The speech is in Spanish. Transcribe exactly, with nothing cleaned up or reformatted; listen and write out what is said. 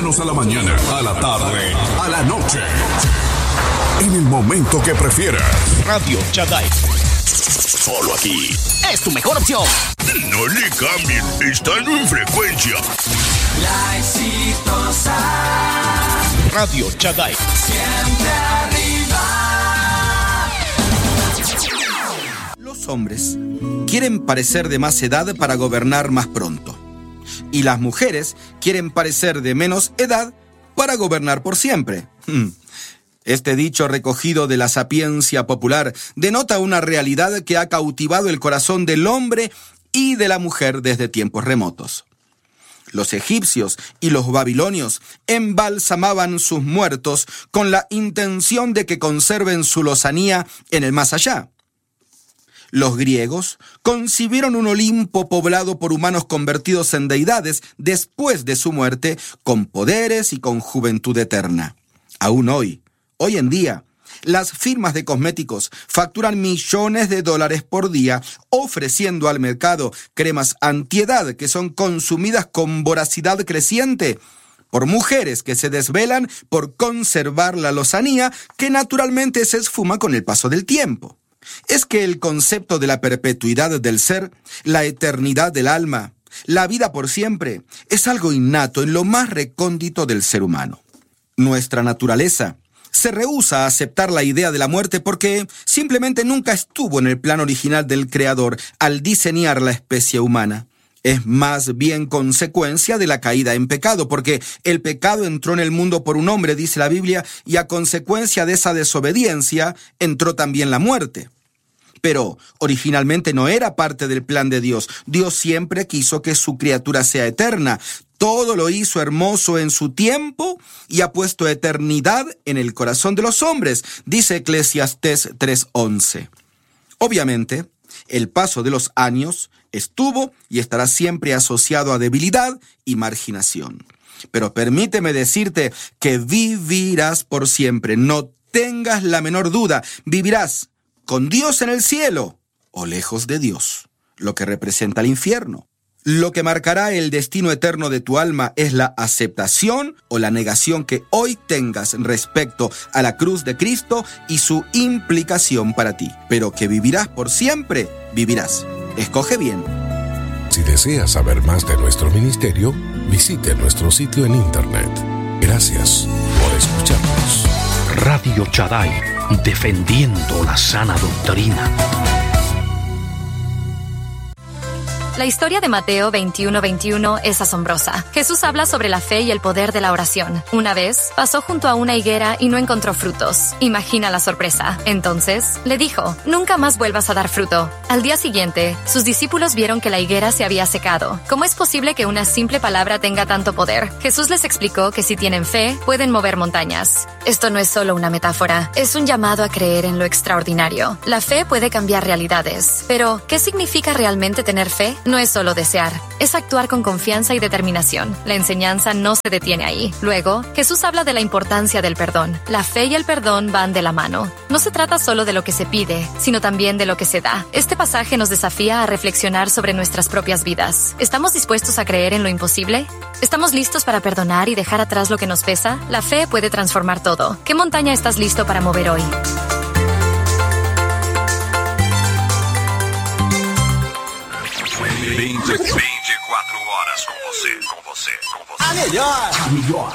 Escúchanos a la mañana, a la tarde, a la noche. En el momento que prefieras. Radio Chadai. Solo aquí. Es tu mejor opción. No le cambien, están en frecuencia. La exitosa. Radio Chadai. Siempre arriba. Los hombres quieren parecer de más edad para gobernar más pronto. Y las mujeres quieren parecer de menos edad para gobernar por siempre. Este dicho recogido de la sapiencia popular denota una realidad que ha cautivado el corazón del hombre y de la mujer desde tiempos remotos. Los egipcios y los babilonios embalsamaban sus muertos con la intención de que conserven su lozanía en el más allá. Los griegos concibieron un Olimpo poblado por humanos convertidos en deidades después de su muerte, con poderes y con juventud eterna. Aún hoy, hoy en día, las firmas de cosméticos facturan millones de dólares por día ofreciendo al mercado cremas antiedad que son consumidas con voracidad creciente por mujeres que se desvelan por conservar la lozanía que naturalmente se esfuma con el paso del tiempo. Es que el concepto de la perpetuidad del ser, la eternidad del alma, la vida por siempre, es algo innato en lo más recóndito del ser humano. Nuestra naturaleza se rehúsa a aceptar la idea de la muerte porque simplemente nunca estuvo en el plan original del Creador al diseñar la especie humana. Es más bien consecuencia de la caída en pecado, porque el pecado entró en el mundo por un hombre, dice la Biblia, y a consecuencia de esa desobediencia entró también la muerte. Pero originalmente no era parte del plan de Dios. Dios siempre quiso que su criatura sea eterna. Todo lo hizo hermoso en su tiempo y ha puesto eternidad en el corazón de los hombres, dice Eclesiastés tres once. Obviamente, el paso de los años estuvo y estará siempre asociado a debilidad y marginación. Pero permíteme decirte que vivirás por siempre. No tengas la menor duda. Vivirás con Dios en el cielo o lejos de Dios, lo que representa el infierno. Lo que marcará el destino eterno de tu alma es la aceptación o la negación que hoy tengas respecto a la cruz de Cristo y su implicación para ti. Pero que vivirás por siempre, vivirás. Escoge bien. Si deseas saber más de nuestro ministerio, visite nuestro sitio en internet. Gracias por escucharnos. Radio Chadai, defendiendo la sana doctrina. La historia de Mateo veintiuno veintiuno es asombrosa. Jesús habla sobre la fe y el poder de la oración. Una vez, pasó junto a una higuera y no encontró frutos. Imagina la sorpresa. Entonces, le dijo, nunca más vuelvas a dar fruto. Al día siguiente, sus discípulos vieron que la higuera se había secado. ¿Cómo es posible que una simple palabra tenga tanto poder? Jesús les explicó que si tienen fe, pueden mover montañas. Esto no es solo una metáfora, es un llamado a creer en lo extraordinario. La fe puede cambiar realidades. Pero, ¿qué significa realmente tener fe? No es solo desear, es actuar con confianza y determinación. La enseñanza no se detiene ahí. Luego, Jesús habla de la importancia del perdón. La fe y el perdón van de la mano. No se trata solo de lo que se pide, sino también de lo que se da. Este pasaje nos desafía a reflexionar sobre nuestras propias vidas. ¿Estamos dispuestos a creer en lo imposible? ¿Estamos listos para perdonar y dejar atrás lo que nos pesa? La fe puede transformar todo. ¿Qué montaña estás listo para mover hoy? veinticuatro horas com você, com você, com você. A melhor, a melhor